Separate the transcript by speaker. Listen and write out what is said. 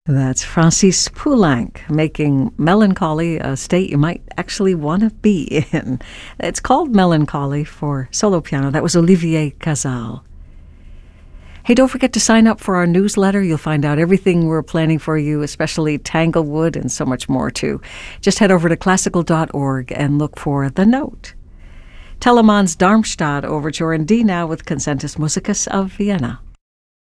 Speaker 1: That's Francis Poulenc making Melancholy a state you might actually want to be in. It's called Melancholy for solo piano. That was Olivier Casal. Hey, don't forget to sign up for our newsletter. You'll find out everything we're planning for you, especially Tanglewood and so much more, too. Just head over to classical.org and look for The Note. Telemann's Darmstadt Overture in D now with Concentus Musicus of Vienna.